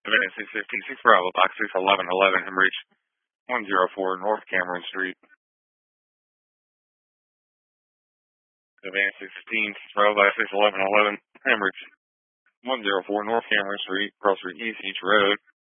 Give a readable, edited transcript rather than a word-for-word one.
Advance 615, 6 Bravo, Box 61111, Hemorrhage 104 North Cameron Street. Advance 615, 6 Bravo, Box 61111, Hemorrhage 104 North Cameron Street, Cross Street East Beach Road.